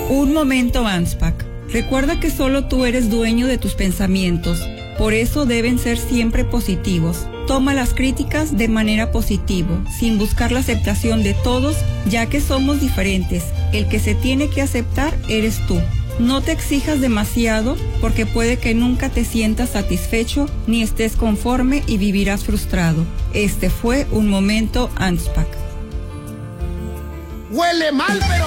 Un momento Anspach. Recuerda que solo tú eres dueño de tus pensamientos, por eso deben ser siempre positivos. Toma las críticas de manera positiva, sin buscar la aceptación de todos, ya que somos diferentes. El que se tiene que aceptar eres tú. No te exijas demasiado, porque puede que nunca te sientas satisfecho ni estés conforme y vivirás frustrado. Este fue un momento Anspach. Huele mal, pero